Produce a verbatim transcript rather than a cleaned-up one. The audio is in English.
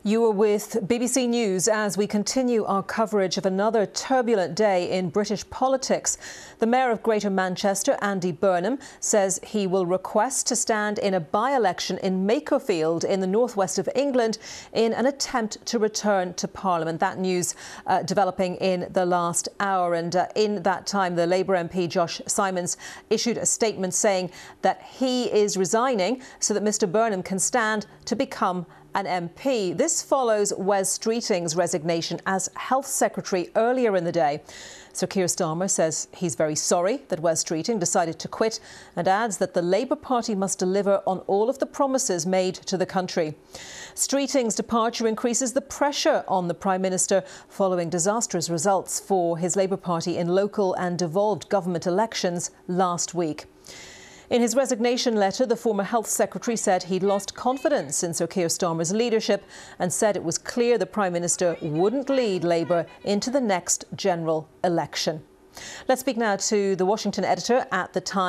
You are with B B C News as we continue our coverage of another turbulent day in British politics. The Mayor of Greater Manchester, Andy Burnham, says he will request to stand in a by-election in Makerfield in the northwest of England in an attempt to return to Parliament. That news uh, developing in the last hour. And uh, in that time, the Labour M P Josh Simons issued a statement saying that he is resigning so that Mr Burnham can stand to become an M P. This follows Wes Streeting's resignation as Health Secretary earlier in the day. Sir Keir Starmer says he's very sorry that Wes Streeting decided to quit and adds that the Labour Party must deliver on all of the promises made to the country. Streeting's departure increases the pressure on the Prime Minister following disastrous results for his Labour Party in local and devolved government elections last week. In his resignation letter, the former Health Secretary said he'd lost confidence in Sir Keir Starmer's leadership and said it was clear the Prime Minister wouldn't lead Labour into the next general election. Let's speak now to the Washington editor at The Times.